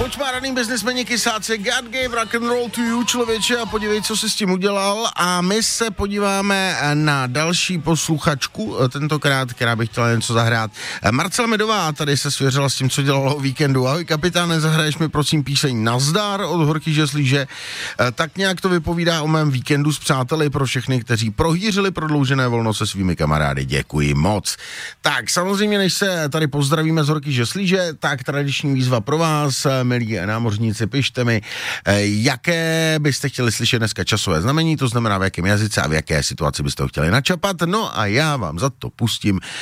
Počmáraný biznismeni, kysáci, God gave rock and roll to you, člověče, a podívej, co jsi s tím udělal. A my se podíváme na další posluchačku, tentokrát, která by chtěla něco zahrát. Marcela Medová tady se svěřila s tím, co dělala o víkendu. Ahoj kapitáne, zahraješ mi prosím píseň Nazdar od Horky Žeslíže. Tak nějak to vypovídá o mém víkendu s přáteli pro všechny, kteří prohýřili prodloužené volno se svými kamarády. Děkuji moc. Tak samozřejmě, než se tady pozdravíme z Horky Žeslíže, tak tradiční výzva pro vás, milí námořníci, pište mi, jaké byste chtěli slyšet dneska časové znamení, to znamená v jakém jazyce a v jaké situaci byste ho chtěli načapat. No a já vám za to pustím